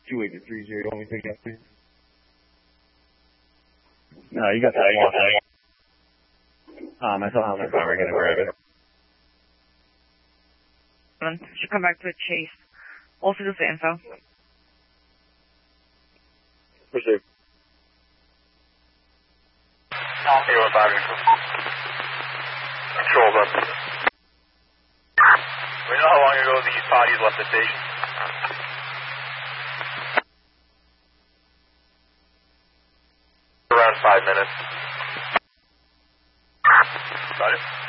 28 to 30. You want me to take that, please? No, you got that one. I thought we're going to grab it. Should come back to Chase. Also just the info. Proceed. A15 Control's up. We know how long ago these parties left the station. Around 5 minutes. Got it.